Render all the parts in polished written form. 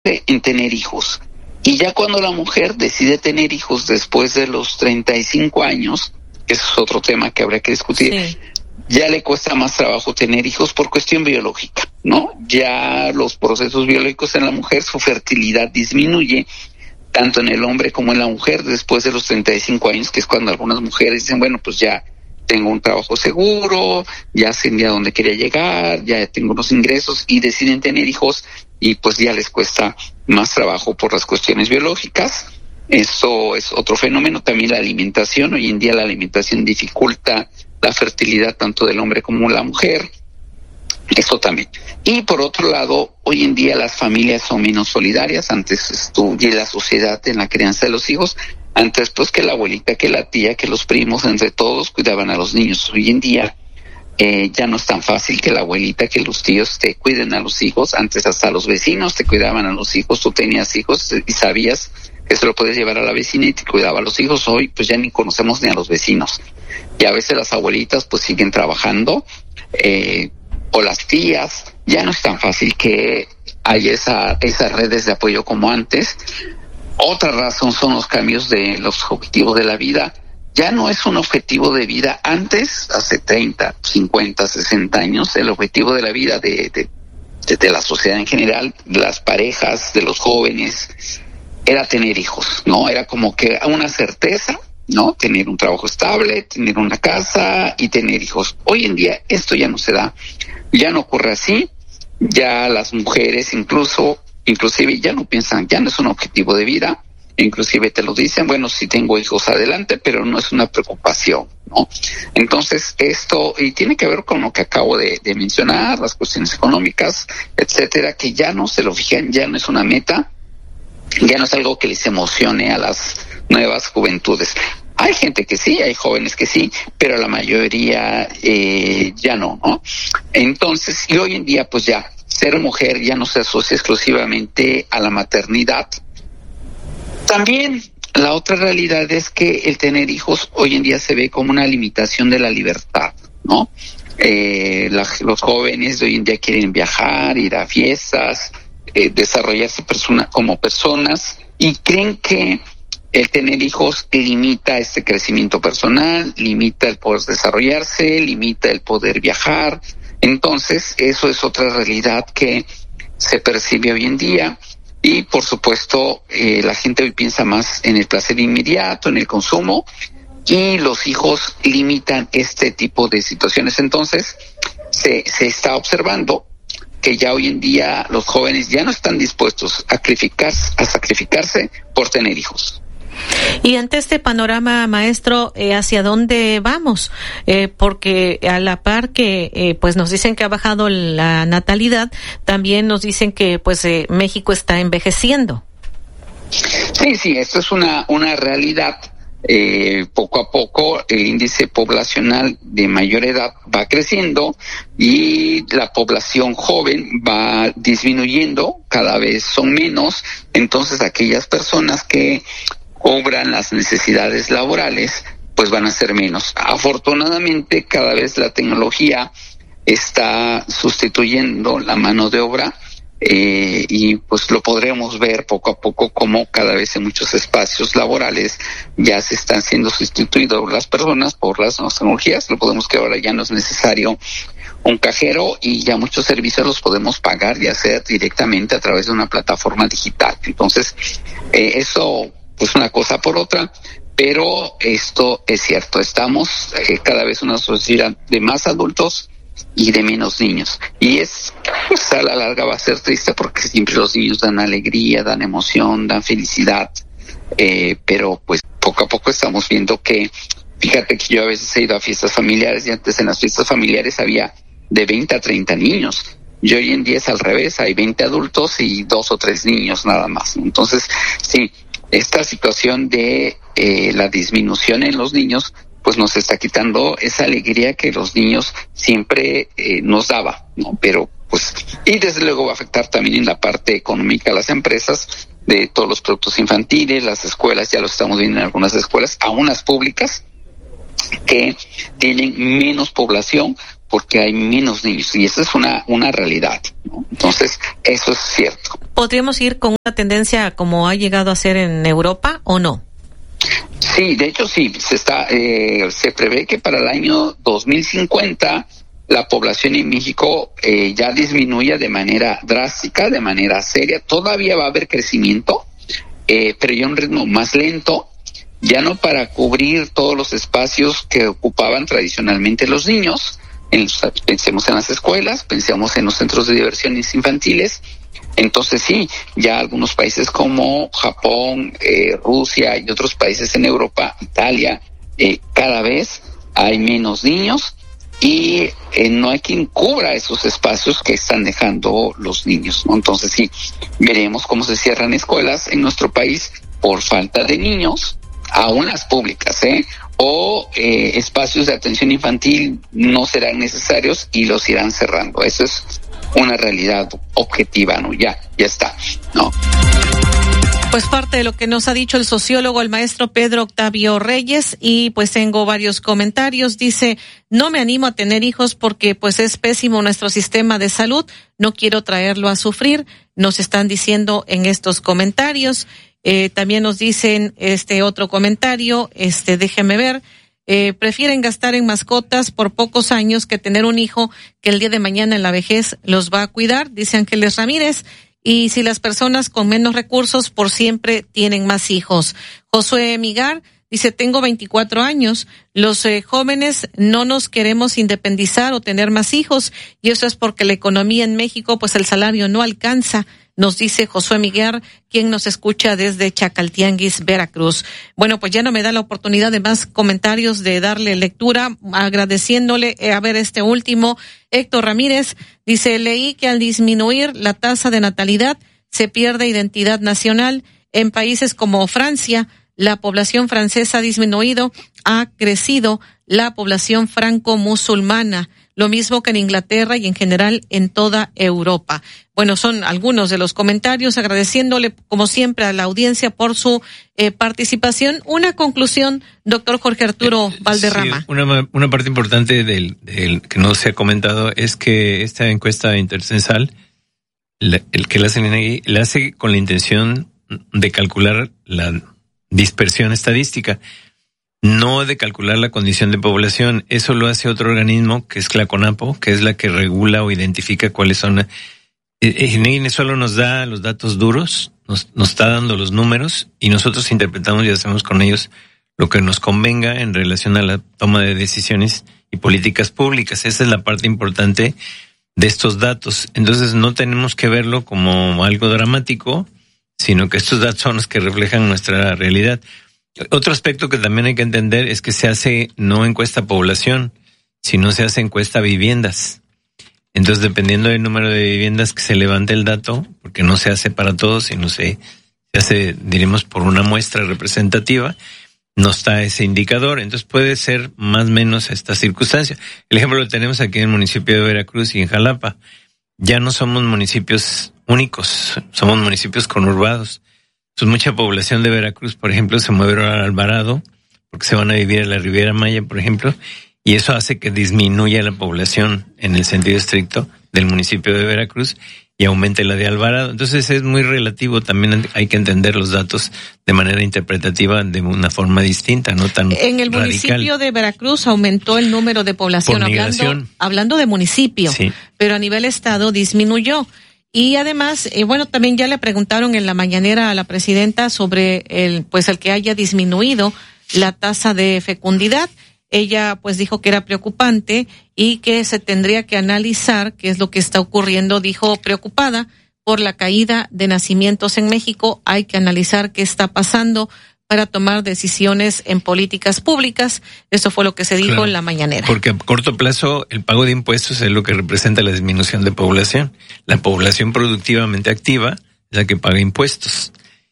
en tener hijos. Y ya cuando la mujer decide tener hijos después de los 35 años, ese es otro tema que habría que discutir, sí, ya le cuesta más trabajo tener hijos por cuestión biológica, ¿no? Ya los procesos biológicos en la mujer, su fertilidad disminuye, tanto en el hombre como en la mujer, después de los 35 años, que es cuando algunas mujeres dicen, bueno, pues ya tengo un trabajo seguro, ya sé a dónde quería llegar, ya tengo unos ingresos, y deciden tener hijos, y pues ya les cuesta más trabajo por las cuestiones biológicas. Eso es otro fenómeno. También la alimentación. Hoy en día la alimentación dificulta la fertilidad tanto del hombre como la mujer. Eso también. Y por otro lado, hoy en día las familias son menos solidarias. Antes estuvo la sociedad en la crianza de los hijos. Antes, pues, que la abuelita, que la tía, que los primos, entre todos cuidaban a los niños. Hoy en día ya no es tan fácil que la abuelita, que los tíos te cuiden a los hijos. Antes hasta los vecinos te cuidaban a los hijos. Tú tenías hijos y sabías que se lo puedes llevar a la vecina y te cuidaba a los hijos. Hoy pues ya ni conocemos ni a los vecinos. Y a veces las abuelitas pues siguen trabajando, o las tías. Ya no es tan fácil que haya esas redes de apoyo como antes. Otra razón son los cambios de los objetivos de la vida. Ya no es un objetivo de vida. Antes, hace 30, 50, 60 años, el objetivo de la vida de la sociedad en general, de las parejas, de los jóvenes, era tener hijos, ¿no? Era como que una certeza, ¿no? Tener un trabajo estable, tener una casa y tener hijos. Hoy en día esto ya no se da, ya no ocurre así. Ya las mujeres inclusive ya no piensan, ya no es un objetivo de vida. Inclusive te lo dicen, bueno, si tengo hijos adelante, pero no es una preocupación, ¿no? Entonces esto, y tiene que ver con lo que acabo de mencionar, las cuestiones económicas, etcétera, que ya no se lo fijan, ya no es una meta, ya no es algo que les emocione a las nuevas juventudes. Hay gente que sí, hay jóvenes que sí, pero la mayoría ya no, ¿no? Entonces, y hoy en día pues ya, ser mujer ya no se asocia exclusivamente a la maternidad. También la otra realidad es que el tener hijos hoy en día se ve como una limitación de la libertad, ¿no? Los jóvenes de hoy en día quieren viajar, ir a fiestas, desarrollarse como personas, y creen que el tener hijos limita este crecimiento personal, limita el poder desarrollarse, limita el poder viajar. Entonces, eso es otra realidad que se percibe hoy en día. Y por supuesto, la gente hoy piensa más en el placer inmediato, en el consumo, y los hijos limitan este tipo de situaciones. Entonces, se está observando que ya hoy en día los jóvenes ya no están dispuestos a sacrificarse por tener hijos. Y ante este panorama, maestro, ¿hacia dónde vamos? Porque a la par que pues nos dicen que ha bajado la natalidad, también nos dicen que pues México está envejeciendo. Sí, esto es una realidad. Poco a poco el índice poblacional de mayor edad va creciendo y la población joven va disminuyendo, cada vez son menos. Entonces aquellas personas que cubran las necesidades laborales pues van a ser menos. Afortunadamente cada vez la tecnología está sustituyendo la mano de obra, y pues lo podremos ver poco a poco como cada vez en muchos espacios laborales ya se están siendo sustituidos las personas por las nuevas tecnologías. Lo podemos que ahora ya no es necesario un cajero y ya muchos servicios los podemos pagar y hacer directamente a través de una plataforma digital. Entonces eso pues una cosa por otra, pero esto es cierto, estamos cada vez una sociedad de más adultos y de menos niños, y pues a la larga va a ser triste porque siempre los niños dan alegría, dan emoción, dan felicidad, pero pues poco a poco estamos viendo que, fíjate que yo a veces he ido a fiestas familiares y antes en las fiestas familiares había de 20 a 30 niños, y hoy en día es al revés, hay 20 adultos y 2 o 3 niños nada más. Entonces sí, esta situación de la disminución en los niños pues nos está quitando esa alegría que los niños siempre nos daba, ¿no? Pero pues, y desde luego va a afectar también en la parte económica a las empresas de todos los productos infantiles, las escuelas, ya lo estamos viendo en algunas escuelas, aún las públicas, que tienen menos población, porque hay menos niños, y esa es una realidad, ¿no? Entonces, eso es cierto. ¿Podríamos ir con una tendencia como ha llegado a ser en Europa o no? Sí, de hecho sí, se prevé que para el año 2050 la población en México ya disminuya de manera drástica, de manera seria. Todavía va a haber crecimiento, pero ya a un ritmo más lento, ya no para cubrir todos los espacios que ocupaban tradicionalmente los niños. Pensemos en las escuelas, pensemos en los centros de diversiones infantiles. Entonces sí, ya algunos países como Japón, Rusia y otros países en Europa, Italia, cada vez hay menos niños y no hay quien cubra esos espacios que están dejando los niños, ¿no? Entonces sí, veremos cómo se cierran escuelas en nuestro país por falta de niños, aún las públicas, o espacios de atención infantil no serán necesarios y los irán cerrando. Eso es una realidad objetiva, ¿no? Ya está, ¿no? Pues parte de lo que nos ha dicho el sociólogo, el maestro Pedro Octavio Reyes, y pues tengo varios comentarios. Dice, no me animo a tener hijos porque pues es pésimo nuestro sistema de salud, no quiero traerlo a sufrir, nos están diciendo en estos comentarios. También nos dicen otro comentario, déjeme ver, prefieren gastar en mascotas por pocos años que tener un hijo que el día de mañana en la vejez los va a cuidar, dice Ángeles Ramírez. Y si las personas con menos recursos por siempre tienen más hijos. Josué Migar dice, tengo 24 años, los jóvenes no nos queremos independizar o tener más hijos, y eso es porque la economía en México, pues el salario no alcanza, nos dice Josué Miguel, quien nos escucha desde Chacaltianguis, Veracruz. Bueno, pues ya no me da la oportunidad de más comentarios, de darle lectura, agradeciéndole, a ver este último, Héctor Ramírez, dice, leí que al disminuir la tasa de natalidad se pierde identidad nacional. En países como Francia, la población francesa ha disminuido, ha crecido la población franco-musulmana, lo mismo que en Inglaterra y en general en toda Europa. Bueno, son algunos de los comentarios, agradeciéndole como siempre a la audiencia por su participación. Una conclusión, doctor Jorge Arturo Valderrama. Sí, una parte importante del que no se ha comentado es que esta encuesta intercensal, el que la hace con la intención de calcular la dispersión estadística, no de calcular la condición de población. Eso lo hace otro organismo, que es la CONAPO, que es la que regula o identifica cuáles son. INEGI solo nos da los datos duros, nos está dando los números, y nosotros interpretamos y hacemos con ellos lo que nos convenga en relación a la toma de decisiones y políticas públicas. Esa es la parte importante de estos datos. Entonces no tenemos que verlo como algo dramático, sino que estos datos son los que reflejan nuestra realidad. Otro aspecto que también hay que entender es que se hace no encuesta población, sino se hace encuesta viviendas. Entonces, dependiendo del número de viviendas que se levante el dato, porque no se hace para todos, sino se hace, diremos, por una muestra representativa, no está ese indicador. Entonces puede ser más o menos esta circunstancia. El ejemplo lo tenemos aquí en el municipio de Veracruz y en Jalapa. Ya no somos municipios únicos, somos municipios conurbados. Entonces mucha población de Veracruz, por ejemplo, se mueve a Alvarado, porque se van a vivir a la Riviera Maya, por ejemplo, y eso hace que disminuya la población en el sentido estricto del municipio de Veracruz y aumente la de Alvarado. Entonces es muy relativo, también hay que entender los datos de manera interpretativa de una forma distinta, no tan radical. En el municipio de Veracruz aumentó el número de población, hablando de municipio, sí, pero a nivel estado disminuyó. Y además, bueno, también ya le preguntaron en la mañanera a la presidenta sobre el que haya disminuido la tasa de fecundidad. Ella pues dijo que era preocupante y que se tendría que analizar qué es lo que está ocurriendo. Dijo, preocupada por la caída de nacimientos en México, hay que analizar qué está pasando para tomar decisiones en políticas públicas. Eso fue lo que se dijo en la mañanera. Porque a corto plazo el pago de impuestos es lo que representa la disminución de población. La población productivamente activa es la que paga impuestos.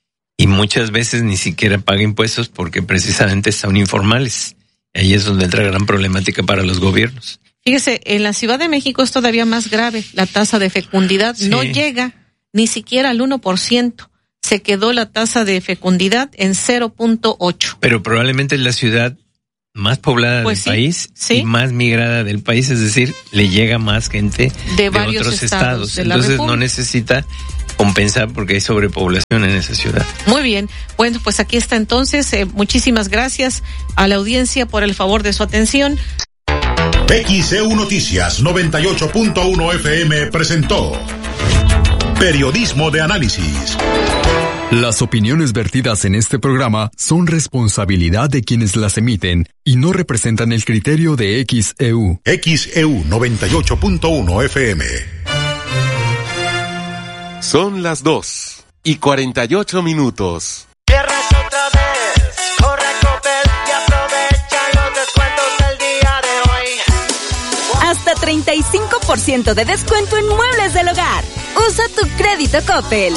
Y muchas veces ni siquiera paga impuestos porque precisamente son informales. Ahí es donde entra gran problemática para los gobiernos. Fíjese, en la Ciudad de México es todavía más grave. La tasa de fecundidad no llega ni siquiera al 1%. Se quedó la tasa de fecundidad en 0.8. Pero probablemente es la ciudad más poblada del país y más migrada del país, es decir, le llega más gente de otros estados. Entonces no necesita compensar porque hay sobrepoblación en esa ciudad. Muy bien, bueno, pues aquí está entonces. Muchísimas gracias a la audiencia por el favor de su atención. XEU Noticias 98.1 FM presentó Periodismo de Análisis. Las opiniones vertidas en este programa son responsabilidad de quienes las emiten y no representan el criterio de XEU. XEU 98.1 FM. Son las 2:48. Viernes otra vez, corre a Coppel y aprovecha los descuentos del día de hoy. Hasta 35% de descuento en muebles del hogar. Usa tu crédito Coppel.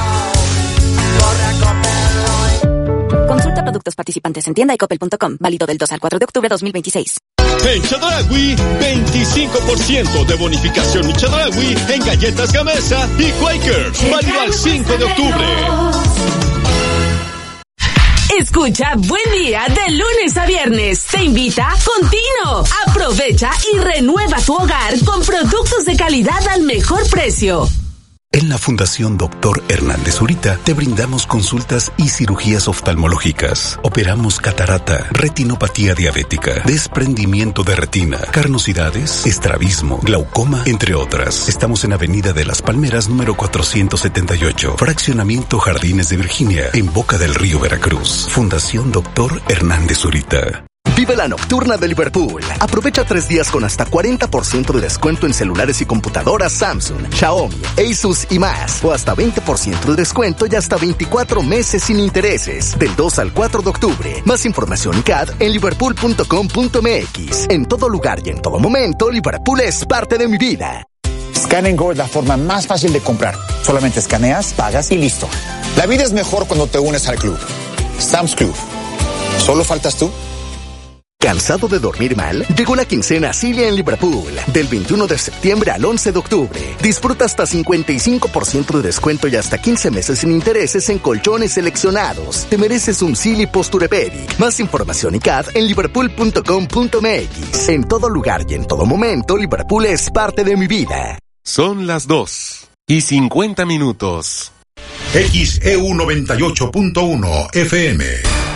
Consulta productos participantes en tienda y coppel.com. Válido del 2 al 4 de octubre 2026. En Chedraui, 25% de bonificación Chedraui en galletas Gamesa y Quakers. Válido al 5 de octubre. Escucha Buen Día de lunes a viernes. Te invita Contino. Aprovecha y renueva tu hogar con productos de calidad al mejor precio. En la Fundación Dr. Hernández Zurita te brindamos consultas y cirugías oftalmológicas. Operamos catarata, retinopatía diabética, desprendimiento de retina, carnosidades, estrabismo, glaucoma, entre otras. Estamos en Avenida de las Palmeras, número 478, Fraccionamiento Jardines de Virginia, en Boca del Río, Veracruz. Fundación Dr. Hernández Zurita. Vive la nocturna de Liverpool. Aprovecha 3 días con hasta 40% de descuento en celulares y computadoras Samsung, Xiaomi, Asus y más. O hasta 20% de descuento y hasta 24 meses sin intereses. Del 2 al 4 de octubre. Más información y CAD en liverpool.com.mx. En todo lugar y en todo momento, Liverpool es parte de mi vida. Scan & Go es la forma más fácil de comprar. Solamente escaneas, pagas y listo. La vida es mejor cuando te unes al club. Sam's Club. ¿Solo faltas tú? ¿Cansado de dormir mal? Llegó la quincena Cilia en Liverpool. Del 21 de septiembre al 11 de octubre. Disfruta hasta 55% de descuento y hasta 15 meses sin intereses en colchones seleccionados. Te mereces un Silly Posturepedic. Más información y CAD en liverpool.com.mx. En todo lugar y en todo momento, Liverpool es parte de mi vida. Son las 2:50. XEU 98.1 FM.